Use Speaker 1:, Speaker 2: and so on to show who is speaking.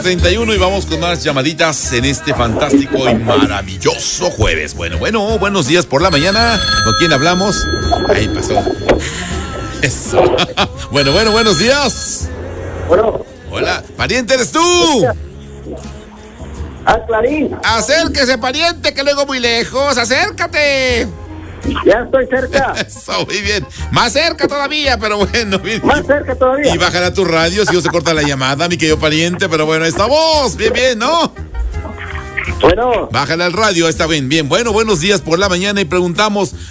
Speaker 1: 31 y vamos con más llamaditas en este fantástico y maravilloso jueves. Bueno, buenos días por la mañana. ¿Con quién hablamos? Ahí pasó. Eso. Bueno, buenos días.
Speaker 2: Bueno.
Speaker 1: Hola, pariente, ¿eres tú?
Speaker 2: Clarín.
Speaker 1: Acérquese, pariente, que luego muy lejos. Acércate.
Speaker 2: Ya estoy cerca.
Speaker 1: Eso, muy bien. Más cerca todavía, pero bueno. Bien.
Speaker 2: Más cerca todavía.
Speaker 1: Y bajará tu radio si no se corta la llamada, mi querido pariente, pero bueno, estamos. Bien, ¿no?
Speaker 2: Bueno.
Speaker 1: Bájale al radio, está bien. Bueno, buenos días por la mañana y preguntamos,